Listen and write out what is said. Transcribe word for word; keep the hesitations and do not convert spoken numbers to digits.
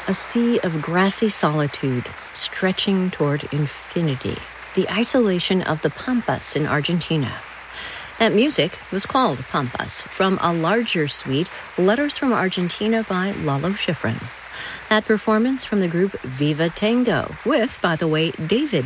a sea of grassy solitude stretching toward infinity, the isolation of the Pampas in Argentina. That music was called Pampas, from a larger suite, Letters from Argentina by Lalo Schifrin. That performance from the group Viva Tango, with, by the way, David